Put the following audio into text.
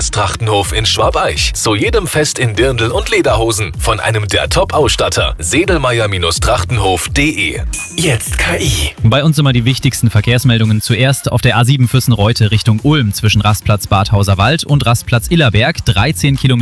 Adidas Trachtenhof in Schwabeich. Zu jedem Fest in Dirndl und Lederhosen. Von einem der Top-Ausstatter. Sedelmeier-Trachtenhof.de. Jetzt KI. Bei uns immer die wichtigsten Verkehrsmeldungen. Zuerst auf der A7 Fürstenreute Richtung Ulm zwischen Rastplatz Badhauser Wald und Rastplatz Illerberg. 13 Kilometer